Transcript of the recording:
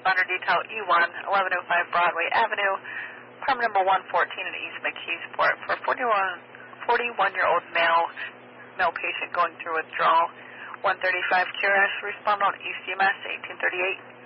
responder detail E1, 1105 Broadway Avenue, apartment number 114 in East McKeesport for 41-year-old male patient going through withdrawal. 135 QRS, respond on ECMS 1838.